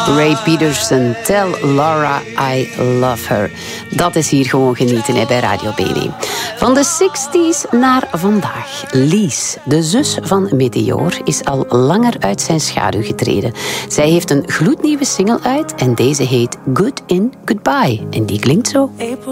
Ray Peterson, Tell Laura I Love Her. Dat is hier gewoon genieten hè, bij Radio BD. Van de 60s naar vandaag. Lies, de zus van Meteor, is al langer uit zijn schaduw getreden. Zij heeft een gloednieuwe single uit en deze heet Good in Goodbye. En die klinkt zo.